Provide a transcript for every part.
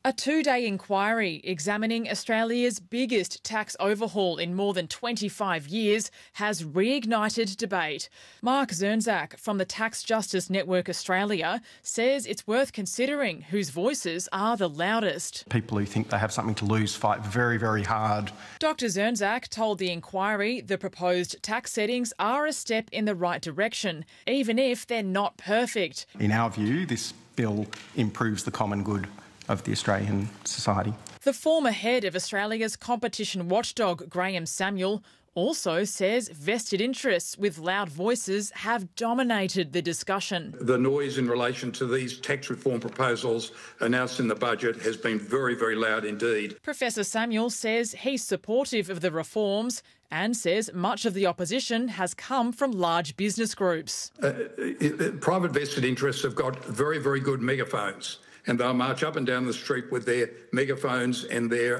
A two-day inquiry examining Australia's biggest tax overhaul in more than 25 years has reignited debate. Mark Zernzak from the Tax Justice Network Australia says it's worth considering whose voices are the loudest. People who think they have something to lose fight very, very hard. Dr Zernzak told the inquiry the proposed tax settings are a step in the right direction, even if they're not perfect. In our view, this bill improves the common good of the Australian society. The former head of Australia's competition watchdog, Graham Samuel, also says vested interests with loud voices have dominated the discussion. The noise in relation to these tax reform proposals announced in the budget has been very, very loud indeed. Professor Samuel says he's supportive of the reforms and says much of the opposition has come from large business groups. Private vested interests have got very, very good megaphones, and they'll march up and down the street with their megaphones and their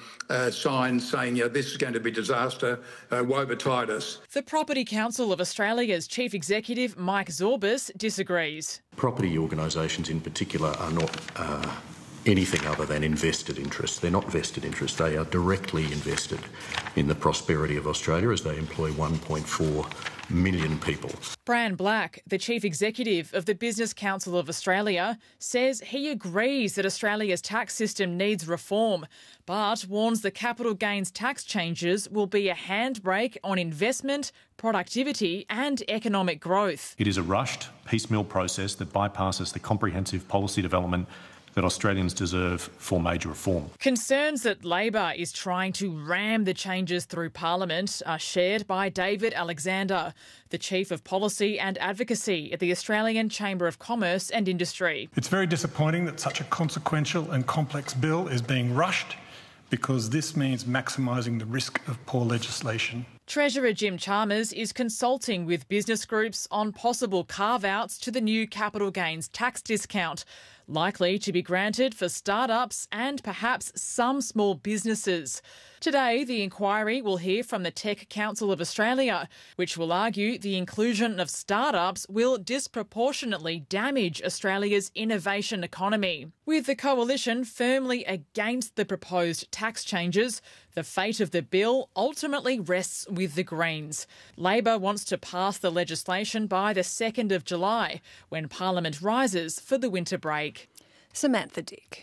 signs saying, this is going to be disaster, woe betide us. The Property Council of Australia's Chief Executive, Mike Zorbas, disagrees. Property organisations in particular are not anything other than invested interests. They're not vested interests. They are directly invested in the prosperity of Australia as they employ 1.4 million people. Bran Black, the Chief Executive of the Business Council of Australia, says he agrees that Australia's tax system needs reform, but warns the capital gains tax changes will be a handbrake on investment, productivity and economic growth. It is a rushed, piecemeal process that bypasses the comprehensive policy development that Australians deserve for major reform. Concerns that Labor is trying to ram the changes through Parliament are shared by David Alexander, the Chief of Policy and Advocacy at the Australian Chamber of Commerce and Industry. It's very disappointing that such a consequential and complex bill is being rushed, because this means maximising the risk of poor legislation. Treasurer Jim Chalmers is consulting with business groups on possible carve-outs to the new capital gains tax discount, likely to be granted for startups and perhaps some small businesses. Today, the inquiry will hear from the Tech Council of Australia, which will argue the inclusion of startups will disproportionately damage Australia's innovation economy. With the coalition firmly against the proposed tax changes, the fate of the bill ultimately rests with the Greens. Labor wants to pass the legislation by the 2nd of July, when Parliament rises for the winter break. Samantha Dick.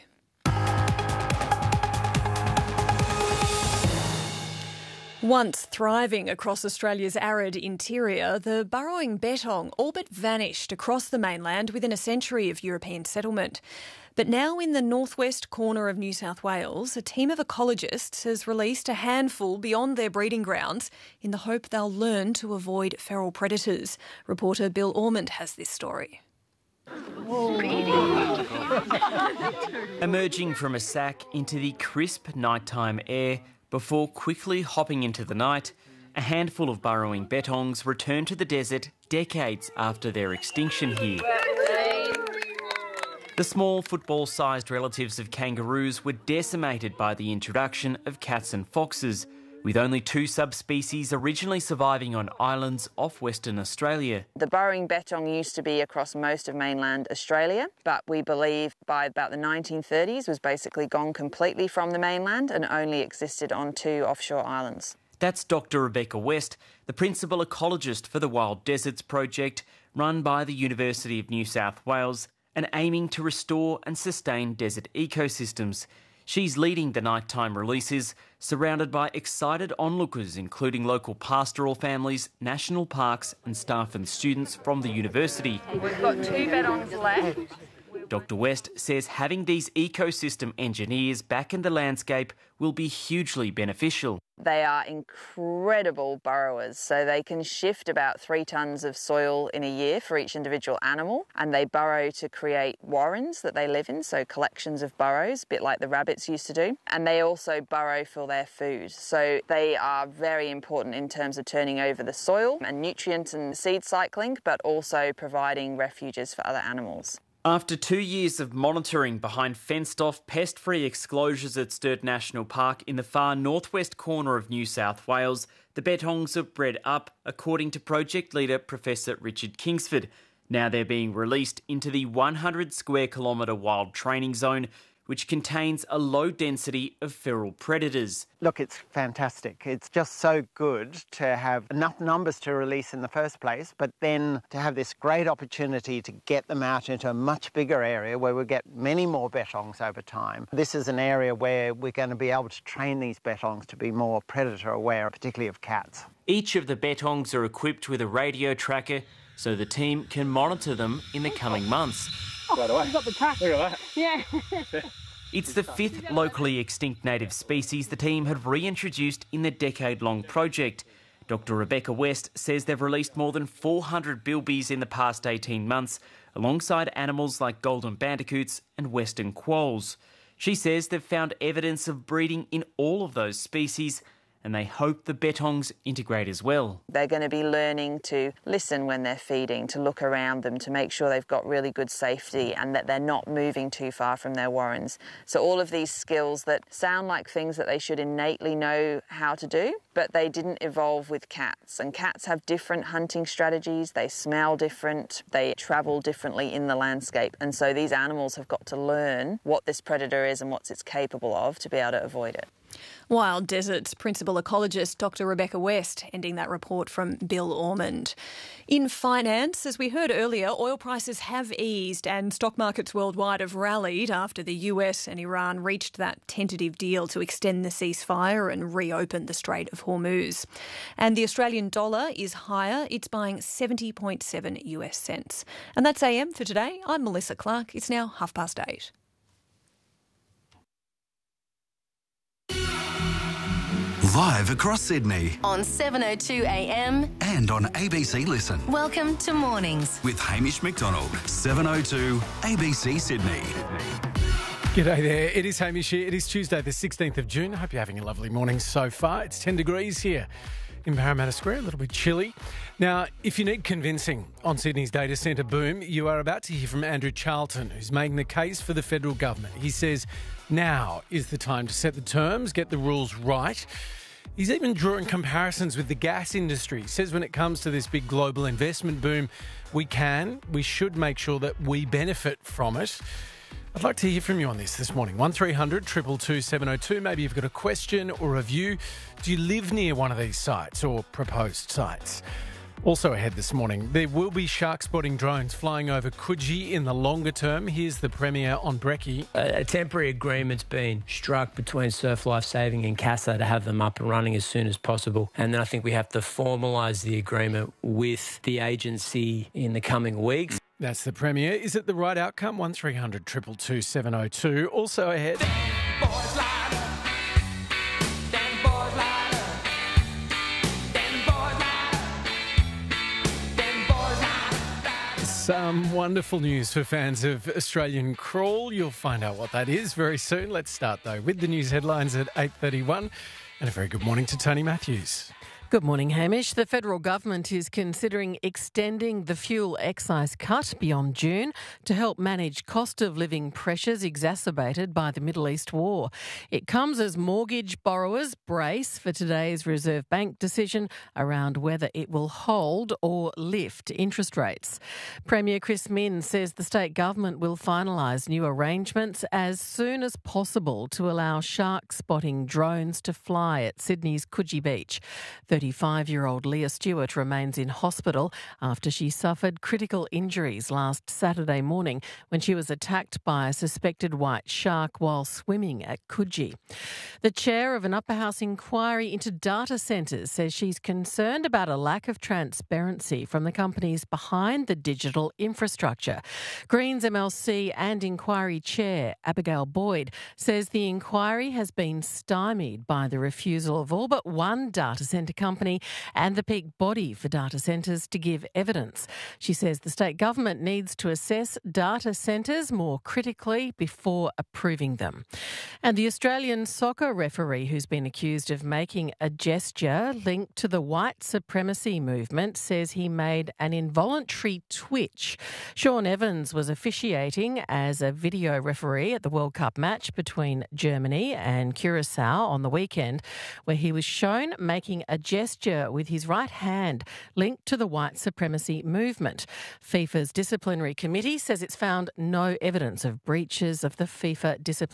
Once thriving across Australia's arid interior, the burrowing bettong all but vanished across the mainland within a century of European settlement. But now in the northwest corner of New South Wales, a team of ecologists has released a handful beyond their breeding grounds in the hope they'll learn to avoid feral predators. Reporter Bill Ormond has this story. Emerging from a sack into the crisp nighttime air before quickly hopping into the night, a handful of burrowing bettongs return to the desert decades after their extinction here. The small football-sized relatives of kangaroos were decimated by the introduction of cats and foxes, with only 2 subspecies originally surviving on islands off Western Australia. The burrowing bettong used to be across most of mainland Australia, but we believe by about the 1930s was basically gone completely from the mainland and only existed on 2 offshore islands. That's Dr. Rebecca West, the principal ecologist for the Wild Deserts Project, run by the University of New South Wales and aiming to restore and sustain desert ecosystems. She's leading the nighttime releases, surrounded by excited onlookers, including local pastoral families, national parks and staff and students from the university. We've got 2 bettongs left. Dr. West says having these ecosystem engineers back in the landscape will be hugely beneficial. They are incredible burrowers, so they can shift about 3 tonnes of soil in a year for each individual animal, and they burrow to create warrens that they live in, so collections of burrows, a bit like the rabbits used to do, and they also burrow for their food. So they are very important in terms of turning over the soil and nutrient and seed cycling, but also providing refuges for other animals. After 2 years of monitoring behind fenced-off, pest-free exclosures at Sturt National Park in the far northwest corner of New South Wales, the bettongs have bred up, according to project leader Professor Richard Kingsford. Now they're being released into the 100 square kilometre wild training zone, which contains a low density of feral predators. Look, it's fantastic. It's just so good to have enough numbers to release in the first place, but then to have this great opportunity to get them out into a much bigger area where we get many more bettongs over time. This is an area where we're going to be able to train these bettongs to be more predator aware, particularly of cats. Each of the bettongs are equipped with a radio tracker so the team can monitor them in the coming months. Right away. You've got the track. Look at that. Yeah. It's the fifth locally extinct native species the team have reintroduced in the decade-long project. Dr Rebecca West says they've released more than 400 bilbies in the past 18 months, alongside animals like golden bandicoots and western quolls. She says they've found evidence of breeding in all of those species, and they hope the bettongs integrate as well. They're going to be learning to listen when they're feeding, to look around them, to make sure they've got really good safety and that they're not moving too far from their warrens. So all of these skills that sound like things that they should innately know how to do, but they didn't evolve with cats. And cats have different hunting strategies, they smell different, they travel differently in the landscape. And so these animals have got to learn what this predator is and what it's capable of to be able to avoid it. Wild Deserts Principal Ecologist Dr Rebecca West ending that report from Bill Ormond. In finance, as we heard earlier, oil prices have eased and stock markets worldwide have rallied after the US and Iran reached that tentative deal to extend the ceasefire and reopen the Strait of Hormuz. And the Australian dollar is higher. It's buying 70.7 US cents. And that's AM for today. I'm Melissa Clark. It's now 8:30. Live across Sydney. On 7:02 AM. And on ABC Listen. Welcome to Mornings. With Hamish McDonald. 7:02 ABC Sydney. G'day there. It is Hamish here. It is Tuesday the 16th of June. I hope you're having a lovely morning so far. It's 10 degrees here in Parramatta Square, a little bit chilly. Now, if you need convincing on Sydney's data centre boom, you are about to hear from Andrew Charlton, who's making the case for the federal government. He says now is the time to set the terms, get the rules right. He's even drawing comparisons with the gas industry. He says when it comes to this big global investment boom, we should make sure that we benefit from it. I'd like to hear from you on this morning. 1300 222 702. Maybe you've got a question or a view. Do you live near one of these sites or proposed sites? Also ahead this morning, there will be shark spotting drones flying over Coogee in the longer term. Here's the Premier on Brekkie. A temporary agreement's been struck between Surf Life Saving and CASA to have them up and running as soon as possible. And then I think we have to formalise the agreement with the agency in the coming weeks. That's the Premier. Is it the right outcome? 1300 222 702. Also ahead. Some wonderful news for fans of Australian Crawl. You'll find out what that is very soon. Let's start, though, with the news headlines at 8:31. And a very good morning to Tony Matthews. Good morning, Hamish. The federal government is considering extending the fuel excise cut beyond June to help manage cost of living pressures exacerbated by the Middle East war. It comes as mortgage borrowers brace for today's Reserve Bank decision around whether it will hold or lift interest rates. Premier Chris Minns says the state government will finalise new arrangements as soon as possible to allow shark spotting drones to fly at Sydney's Coogee Beach. 35-year-old Leah Stewart remains in hospital after she suffered critical injuries last Saturday morning when she was attacked by a suspected white shark while swimming at Coogee. The chair of an upper house inquiry into data centres says she's concerned about a lack of transparency from the companies behind the digital infrastructure. Greens MLC and inquiry chair Abigail Boyd says the inquiry has been stymied by the refusal of all but one data centre company and the peak body for data centres to give evidence. She says the state government needs to assess data centres more critically before approving them. And the Australian soccer referee who's been accused of making a gesture linked to the white supremacy movement says he made an involuntary twitch. Sean Evans was officiating as a video referee at the World Cup match between Germany and Curacao on the weekend, where he was shown making a gesture with his right hand linked to the white supremacy movement. FIFA's disciplinary committee says it's found no evidence of breaches of the FIFA discipline